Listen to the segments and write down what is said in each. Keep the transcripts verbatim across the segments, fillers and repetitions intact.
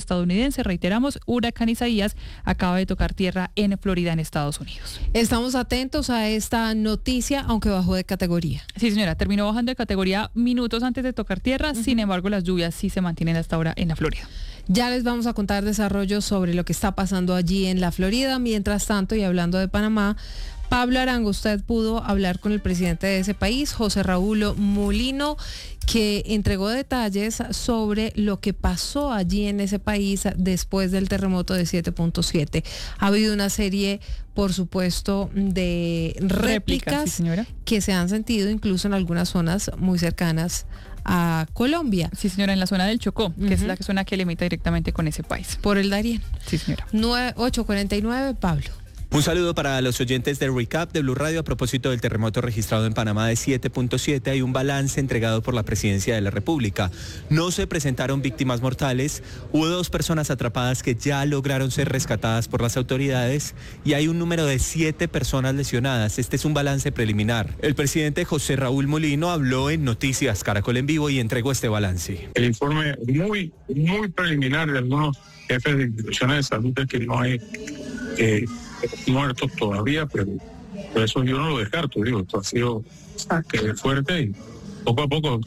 estadounidense. Reiteramos, huracán Isaías acaba de tocar tierra en Florida, en Estados Unidos. Estamos atentos a esta noticia, aunque bajó de categoría. Sí, señora, terminó bajando de categoría minutos antes de tocar tierra. Uh-huh. Sin embargo, las lluvias sí se mantienen hasta ahora en la Florida. Ya les vamos a contar desarrollos sobre lo que está pasando allí en la Florida. Mientras tanto, y hablando de Panamá, Pablo Arango, usted pudo hablar con el presidente de ese país, José Raúl Mulino, que entregó detalles sobre lo que pasó allí en ese país después del terremoto de siete punto siete. Ha habido una serie, por supuesto, de réplicas, sí, señora, que se han sentido incluso en algunas zonas muy cercanas a Colombia. Sí, señora, en la zona del Chocó, que uh-huh. es la zona que limita directamente con ese país. Por el Darién. Sí, señora. ocho cuarenta y nueve, Pablo. Un saludo para los oyentes de Recap de Blue Radio. A propósito del terremoto registrado en Panamá de siete punto siete, hay un balance entregado por la Presidencia de la República. No se presentaron víctimas mortales, hubo dos personas atrapadas que ya lograron ser rescatadas por las autoridades y hay un número de siete personas lesionadas. Este es un balance preliminar. El presidente José Raúl Mulino habló en Noticias Caracol en Vivo y entregó este balance. El informe muy, muy preliminar de algunos jefes de instituciones de salud es que no hay eh, muertos todavía, pero por eso yo no lo descarto, digo, esto ha sido que fuerte y poco a poco,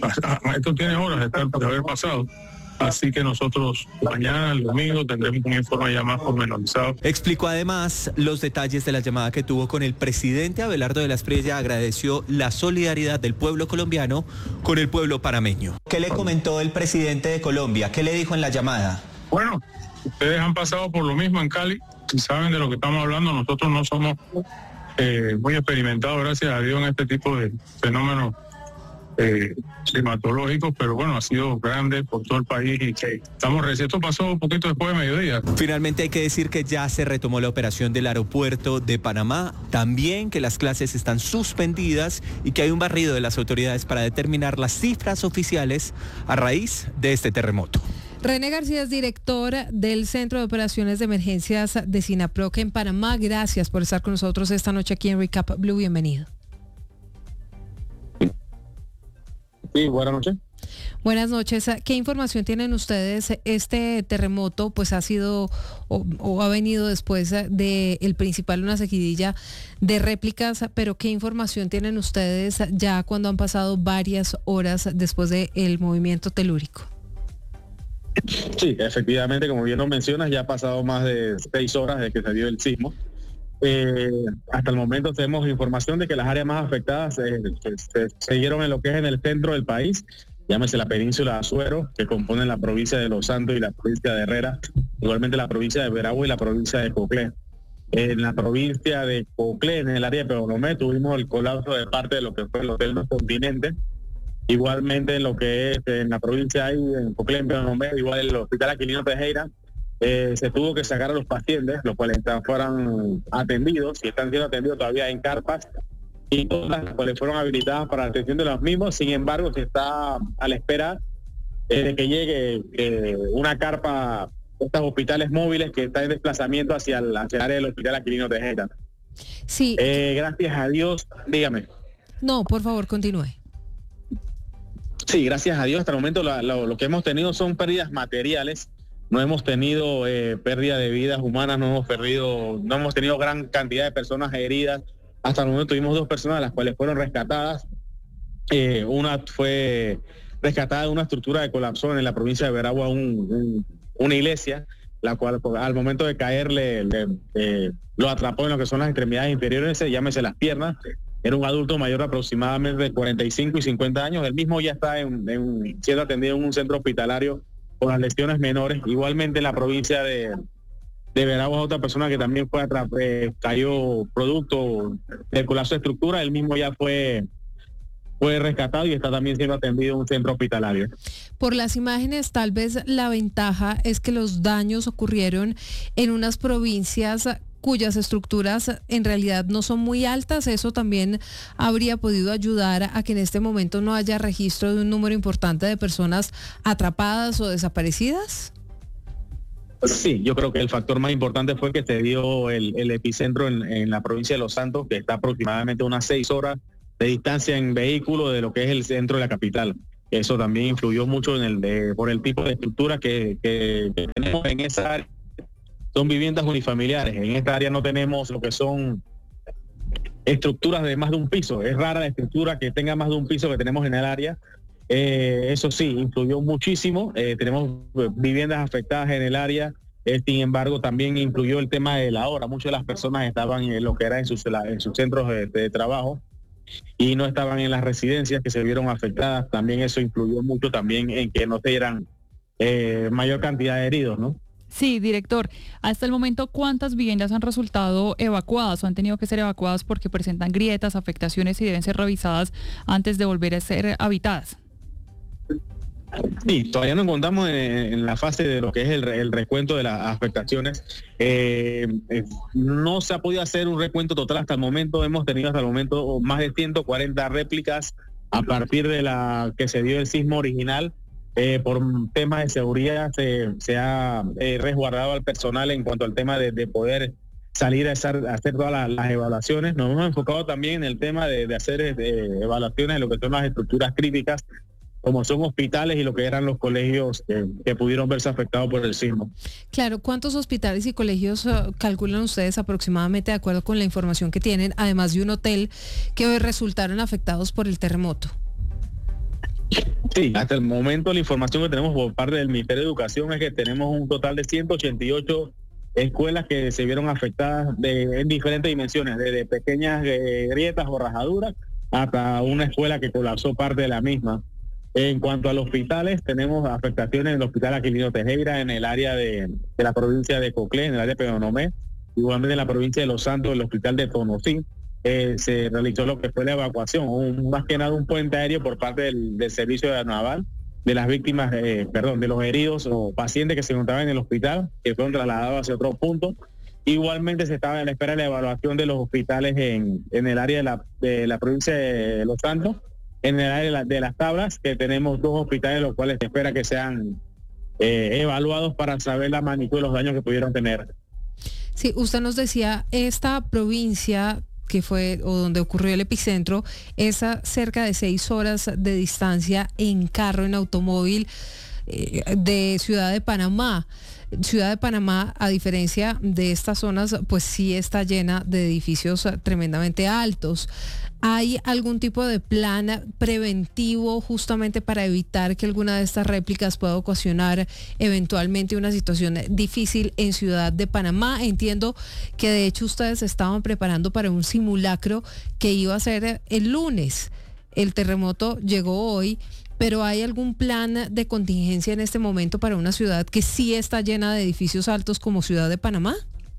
esto tiene horas de, estar, de haber pasado. Así que nosotros mañana, el domingo, tendremos un informe ya más pormenorizado. Explicó además los detalles de la llamada que tuvo con el presidente. Abelardo de la Espriella agradeció la solidaridad del pueblo colombiano con el pueblo panameño. ¿Qué le comentó el presidente de Colombia? ¿Qué le dijo en la llamada? Bueno, ustedes han pasado por lo mismo en Cali y saben de lo que estamos hablando. Nosotros no somos eh, muy experimentados, gracias a Dios, en este tipo de fenómenos Eh, climatológicos, pero bueno, ha sido grande por todo el país y que estamos recién. Esto pasó un poquito después de mediodía. Finalmente hay que decir que ya se retomó la operación del aeropuerto de Panamá, también que las clases están suspendidas y que hay un barrido de las autoridades para determinar las cifras oficiales a raíz de este terremoto. René García es director del Centro de Operaciones de Emergencias de SINAPROC en Panamá. Gracias por estar con nosotros esta noche aquí en Recap Blue. Bienvenido. Sí, buenas noches. Buenas noches. ¿Qué información tienen ustedes? Este terremoto pues ha sido o, o ha venido después de el principal, una seguidilla de réplicas, pero ¿qué información tienen ustedes ya cuando han pasado varias horas después del movimiento telúrico? Sí, efectivamente, como bien lo mencionas, ya ha pasado más de seis horas desde que se dio el sismo. Eh, hasta el momento tenemos información de que las áreas más afectadas eh, se, se dieron en lo que es en el centro del país, llámese la península de Azuero, que compone la provincia de Los Santos y la provincia de Herrera, igualmente la provincia de Veragua y la provincia de Coclé. En la provincia de Coclé, en el área de Penonomé, tuvimos el colapso de parte de lo que fue el Hotel del Continente. Igualmente en lo que es en la provincia ahí, en Coclé, en Penonomé, igual el Hospital Aquilino Tejera, Eh, se tuvo que sacar a los pacientes, los cuales están, fueron atendidos y están siendo atendidos todavía en carpas y todas las cuales fueron habilitadas para la atención de los mismos. Sin embargo, se está a la espera eh, de que llegue eh, una carpa de estos hospitales móviles que está en desplazamiento hacia el, hacia el área del Hospital Aquilino Tejera. Sí. Eh, gracias a Dios, dígame. No, por favor, continúe. Sí, gracias a Dios, hasta el momento lo, lo, lo que hemos tenido son pérdidas materiales. No hemos tenido eh, pérdida de vidas humanas, no hemos perdido, no hemos tenido gran cantidad de personas heridas. Hasta el momento tuvimos dos personas, las cuales fueron rescatadas. Eh, una fue rescatada de una estructura que colapsó en la provincia de Veragua, un, un, una iglesia, la cual al momento de caer le, le, eh, lo atrapó en lo que son las extremidades inferiores, llámese las piernas. Era un adulto mayor aproximadamente de cuarenta y cinco y cincuenta años. El mismo ya está en, en, siendo atendido en un centro hospitalario con las lesiones menores. Igualmente en la provincia de, de Veragua, otra persona que también fue atrap- eh, cayó producto del colapso de estructura, él mismo ya fue, fue rescatado y está también siendo atendido en un centro hospitalario. Por las imágenes, tal vez la ventaja es que los daños ocurrieron en unas provincias cuyas estructuras en realidad no son muy altas. Eso también habría podido ayudar a que en este momento no haya registro de un número importante de personas atrapadas o desaparecidas. Sí, yo creo que el factor más importante fue que se dio el, el epicentro en, en la provincia de Los Santos, que está aproximadamente unas seis horas de distancia en vehículo de lo que es el centro de la capital. Eso también influyó mucho en el de, por el tipo de estructura que, que, que tenemos en esa área. Son viviendas unifamiliares. En esta área no tenemos lo que son estructuras de más de un piso. Es rara la estructura que tenga más de un piso que tenemos en el área. Eh, eso sí, influyó muchísimo. Eh, tenemos viviendas afectadas en el área. Eh, sin embargo, también influyó el tema de la hora. Muchas de las personas estaban en lo que era en sus, en sus centros de, de trabajo y no estaban en las residencias que se vieron afectadas. También eso influyó mucho también en que no se dieran eh, mayor cantidad de heridos, ¿no? Sí, director. Hasta el momento, ¿cuántas viviendas han resultado evacuadas o han tenido que ser evacuadas porque presentan grietas, afectaciones y deben ser revisadas antes de volver a ser habitadas? Sí, todavía no encontramos en, en la fase de lo que es el, el recuento de las afectaciones. Eh, eh, no se ha podido hacer un recuento total hasta el momento. Hemos tenido hasta el momento más de ciento cuarenta réplicas a partir de la que se dio el sismo original. Eh, por temas de seguridad se, se ha eh, resguardado al personal en cuanto al tema de, de poder salir a hacer, a hacer todas las, las evaluaciones. Nos hemos enfocado también en el tema de, de hacer eh, evaluaciones de lo que son las estructuras críticas, como son hospitales y lo que eran los colegios que, que pudieron verse afectados por el sismo. Claro, ¿cuántos hospitales y colegios uh, calculan ustedes aproximadamente de acuerdo con la información que tienen, además de un hotel que hoy resultaron afectados por el terremoto? Sí, hasta el momento la información que tenemos por parte del Ministerio de Educación es que tenemos un total de ciento ochenta y ocho escuelas que se vieron afectadas de, en diferentes dimensiones, desde pequeñas eh, grietas o rajaduras hasta una escuela que colapsó parte de la misma. En cuanto a los hospitales, tenemos afectaciones en el Hospital Aquilino Tejera, en el área de, de la provincia de Coclé, en el área de Penonomé, igualmente en la provincia de Los Santos, el Hospital de Tonosí. Eh, se realizó lo que fue la evacuación, un, más que nada un puente aéreo por parte del, del servicio de naval, de las víctimas, eh, perdón, de los heridos o pacientes que se encontraban en el hospital, que fueron trasladados hacia otro punto. Igualmente se estaba en la espera de la evaluación de los hospitales en, en el área de la, de la provincia de Los Santos, en el área de, la, de las Tablas, que tenemos dos hospitales los cuales se espera que sean eh, evaluados para saber la magnitud de los daños que pudieron tener. Sí, usted nos decía, esta provincia que fue o donde ocurrió el epicentro, es a cerca de seis horas de distancia en carro, en automóvil, eh, de Ciudad de Panamá. Ciudad de Panamá, a diferencia de estas zonas, pues sí está llena de edificios tremendamente altos. ¿Hay algún tipo de plan preventivo justamente para evitar que alguna de estas réplicas pueda ocasionar eventualmente una situación difícil en Ciudad de Panamá? Entiendo que de hecho ustedes estaban preparando para un simulacro que iba a ser el lunes. El terremoto llegó hoy, pero ¿hay algún plan de contingencia en este momento para una ciudad que sí está llena de edificios altos como Ciudad de Panamá?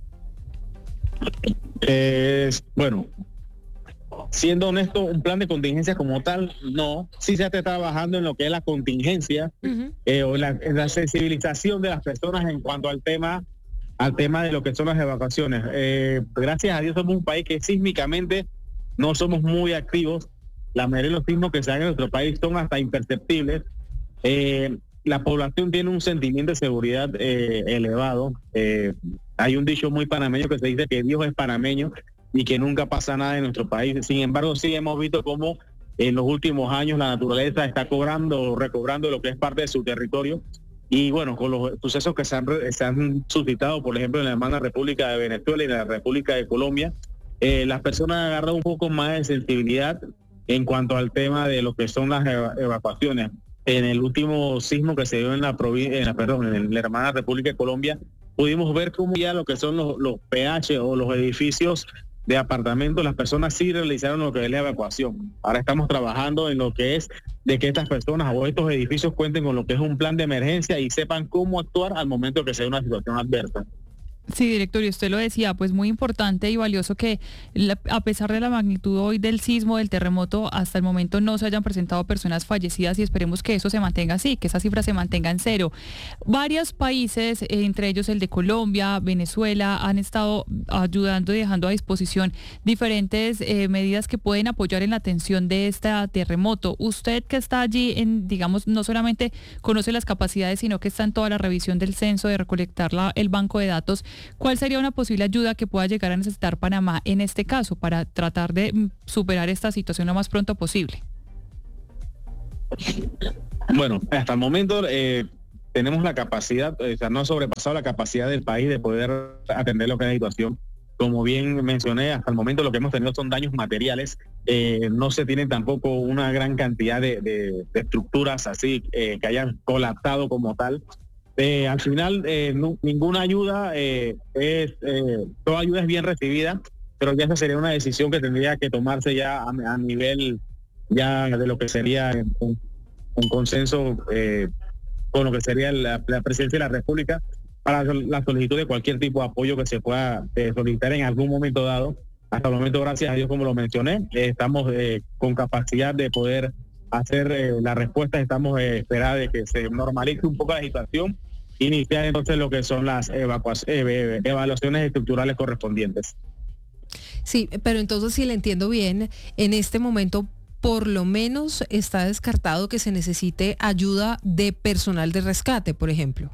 Eh, bueno, siendo honesto, un plan de contingencia como tal, no. Sí se está trabajando en lo que es la contingencia uh-huh. eh, o la, la sensibilización de las personas en cuanto al tema al tema de lo que son las evacuaciones. Eh, gracias a Dios somos un país que sísmicamente no somos muy activos. La mayoría de los sismos que se dan en nuestro país son hasta imperceptibles. Eh, la población tiene un sentimiento de seguridad eh, elevado. Eh, hay un dicho muy panameño que se dice que Dios es panameño y que nunca pasa nada en nuestro país. Sin embargo, sí hemos visto cómo en los últimos años la naturaleza está cobrando, recobrando lo que es parte de su territorio. Y bueno, con los sucesos que se han, se han suscitado, por ejemplo, en la hermana República de Venezuela y en la República de Colombia, eh, las personas han agarrado un poco más de sensibilidad en cuanto al tema de lo que son las evacuaciones. En el último sismo que se dio en la provincia, en la, perdón, en la hermana República de Colombia, pudimos ver cómo ya lo que son los, los P H o los edificios de apartamentos, las personas sí realizaron lo que es la evacuación. Ahora estamos trabajando en lo que es de que estas personas o estos edificios cuenten con lo que es un plan de emergencia y sepan cómo actuar al momento que sea una situación adversa. Sí, director, y usted lo decía, pues muy importante y valioso que la, a pesar de la magnitud hoy del sismo, del terremoto, hasta el momento no se hayan presentado personas fallecidas y esperemos que eso se mantenga así, que esa cifra se mantenga en cero. Varios países, eh, entre ellos el de Colombia, Venezuela, han estado ayudando y dejando a disposición diferentes eh, medidas que pueden apoyar en la atención de este terremoto. Usted que está allí, en, digamos, no solamente conoce las capacidades, sino que está en toda la revisión del censo, de recolectar la, el banco de datos, ¿cuál sería una posible ayuda que pueda llegar a necesitar Panamá en este caso para tratar de superar esta situación lo más pronto posible? Bueno, hasta el momento eh, tenemos la capacidad, o sea, no ha sobrepasado la capacidad del país de poder atender lo que es la situación. Como bien mencioné, hasta el momento lo que hemos tenido son daños materiales. Eh, no se tiene tampoco una gran cantidad de, de, de estructuras así eh, que hayan colapsado como tal. Eh, al final, eh, no, ninguna ayuda es, eh, toda ayuda es bien recibida, pero ya esa sería una decisión que tendría que tomarse ya a, a nivel ya de lo que sería un, un consenso eh, con lo que sería la, la presidencia de la República para la solicitud de cualquier tipo de apoyo que se pueda eh, solicitar en algún momento dado. Hasta el momento, gracias a Dios, como lo mencioné, eh, estamos eh, con capacidad de poder hacer eh, la respuesta. Estamos eh, esperando de que se normalice un poco la situación, iniciar entonces lo que son las evacuaciones, eh, evaluaciones estructurales correspondientes. Sí, pero entonces, si le entiendo bien, en este momento por lo menos está descartado que se necesite ayuda de personal de rescate, por ejemplo.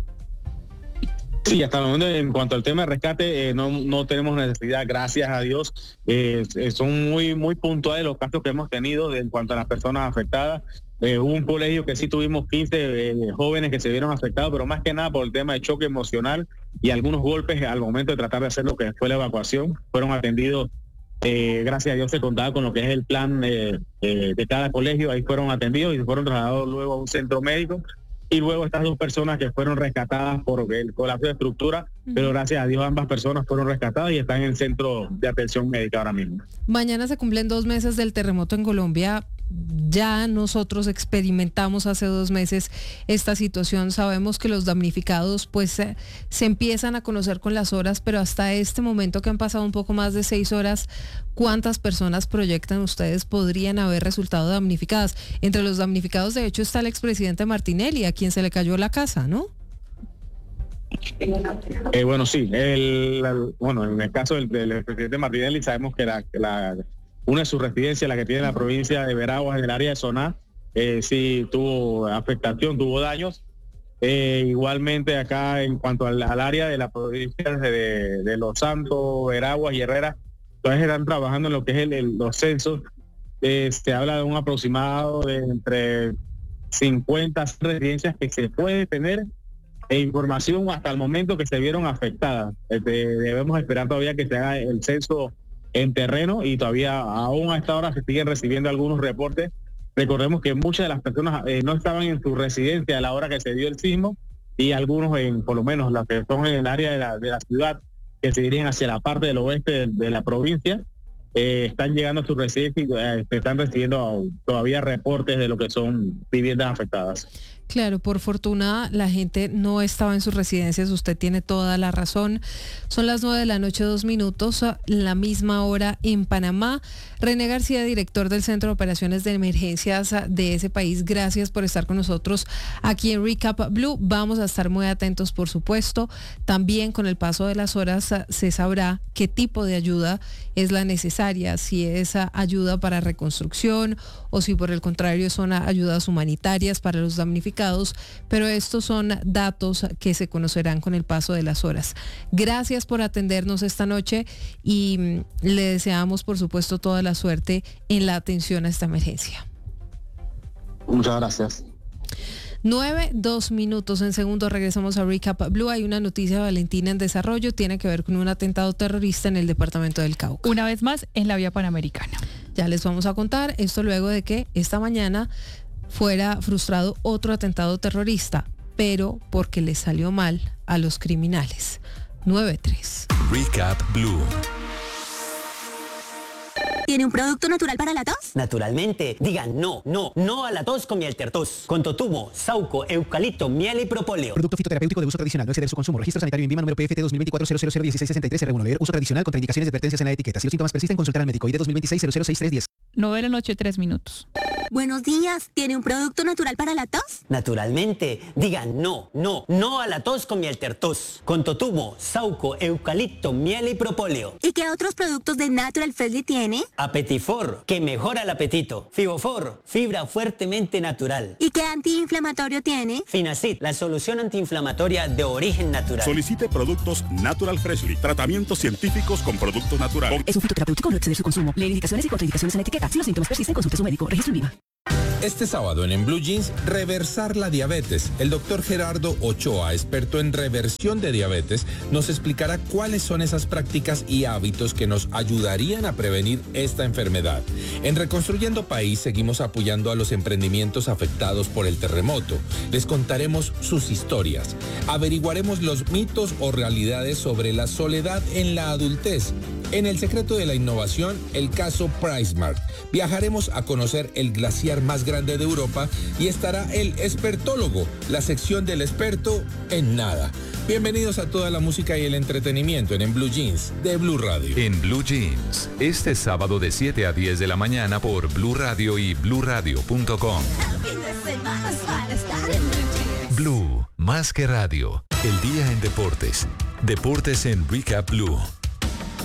Sí, hasta el momento en cuanto al tema de rescate eh, no, no tenemos necesidad, gracias a Dios. Eh, eh, son muy muy puntuales los casos que hemos tenido de, en cuanto a las personas afectadas. Eh, hubo un colegio que sí tuvimos quince eh, jóvenes que se vieron afectados, pero más que nada por el tema de choque emocional y algunos golpes al momento de tratar de hacer lo que fue la evacuación. Fueron atendidos, eh, gracias a Dios se contaba con lo que es el plan eh, eh, de cada colegio, ahí fueron atendidos y fueron trasladados luego a un centro médico. Y luego estas dos personas que fueron rescatadas por el colapso de estructura, uh-huh. pero gracias a Dios ambas personas fueron rescatadas y están en el centro de atención médica ahora mismo. Mañana se cumplen dos meses del terremoto en Colombia. Ya nosotros experimentamos hace dos meses esta situación. Sabemos que los damnificados pues se, se empiezan a conocer con las horas, pero hasta este momento que han pasado un poco más de seis horas, ¿cuántas personas proyectan ustedes podrían haber resultado damnificadas? Entre los damnificados, de hecho, está el expresidente Martinelli, a quien se le cayó la casa, ¿no? Eh, bueno, sí. El, el, bueno, en el caso del, del expresidente Martinelli sabemos que la, la una de sus residencias, la que tiene la provincia de Veraguas, en el área de Soná, eh, sí tuvo afectación, tuvo daños. Eh, igualmente acá en cuanto al, al área de la provincia de, de Los Santos, Veraguas y Herrera, todavía están trabajando en lo que es el, el, los censos. Eh, se habla de un aproximado de entre cincuenta residencias que se puede tener e información hasta el momento que se vieron afectadas. Este, debemos esperar todavía que se haga el censo en terreno y todavía aún a esta hora se siguen recibiendo algunos reportes. Recordemos que muchas de las personas eh, no estaban en su residencia a la hora que se dio el sismo y algunos, en por lo menos las que son en el área de la, de la ciudad, que se dirigen hacia la parte del oeste de, de la provincia, eh, están llegando a su residencia y eh, están recibiendo todavía reportes de lo que son viviendas afectadas. Claro, por fortuna la gente no estaba en sus residencias, usted tiene toda la razón. Son las nueve de la noche, dos minutos, la misma hora en Panamá. René García, director del Centro de Operaciones de Emergencias de ese país, gracias por estar con nosotros aquí en Recap Blue. Vamos a estar muy atentos, por supuesto. También con el paso de las horas se sabrá qué tipo de ayuda es la necesaria, si es ayuda para reconstrucción o si por el contrario son ayudas humanitarias para los damnificados, pero estos son datos que se conocerán con el paso de las horas. Gracias por atendernos esta noche y le deseamos, por supuesto, toda la suerte en la atención a esta emergencia. Muchas gracias. Nueve, dos minutos. En segundos regresamos a Recap Blue. Hay una noticia, Valentina, en desarrollo. Tiene que ver con un atentado terrorista en el departamento del Cauca. Una vez más en la vía panamericana. Ya les vamos a contar esto luego de que esta mañana fuera frustrado otro atentado terrorista, pero porque le salió mal a los criminales. nueve tres. Recap Blue. ¿Tiene un producto natural para la tos? Naturalmente. Digan no, no, no a la tos con miel tertos. Con totumo, sauco, eucalipto, miel y propóleo. Producto fitoterapéutico de uso tradicional. No exceder su consumo. Registro sanitario en INVIMA número P F T dos mil veinticuatro cero cero cero dieciséis sesenta y tres R uno. Leer uso tradicional. Contraindicaciones y advertencias en la etiqueta. Si los síntomas persisten, consultar al médico. I D dos mil veintiséis cero cero seis tres diez. nueve de la noche, tres minutos. Buenos días. ¿Tiene un producto natural para la tos? Naturalmente. Digan no, no, no a la tos con miel tertos. Con totumo, sauco, eucalipto, miel y propóleo. ¿Y qué otros productos de Natural Freshly tiene? Apetifor, que mejora el apetito. Fibofor, fibra fuertemente natural. ¿Y qué antiinflamatorio tiene? Finacid, la solución antiinflamatoria de origen natural. Solicite productos Natural Freshly. Tratamientos científicos con productos naturales. Es un fitoterapéutico, no exceder su consumo. Leer indicaciones y contraindicaciones en la etiqueta. Si los síntomas persisten, consulte a su médico. Registro en INVIMA. Este sábado en En Blue Jeans, reversar la diabetes. El doctor Gerardo Ochoa, experto en reversión de diabetes, nos explicará cuáles son esas prácticas y hábitos que nos ayudarían a prevenir esta enfermedad. En Reconstruyendo País seguimos apoyando a los emprendimientos afectados por el terremoto. Les contaremos sus historias. Averiguaremos los mitos o realidades sobre la soledad en la adultez. En El Secreto de la Innovación, el caso PriceSmart. Viajaremos a conocer el glaciar más grande de Europa y estará el expertólogo, la sección del experto en nada. Bienvenidos a toda la música y el entretenimiento en En Blue Jeans de Blue Radio. En Blue Jeans, este sábado de siete a diez de la mañana por Blue Radio y blue radio punto com. Blue, más que radio. El día en deportes. Deportes en Recap Blue.